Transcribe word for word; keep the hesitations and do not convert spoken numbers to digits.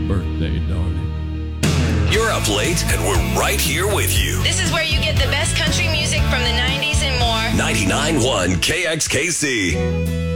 birthday, darling. You're up late, and we're right here with you. This is where you get the best country music from the nineties and more. ninety-nine point one K X K C.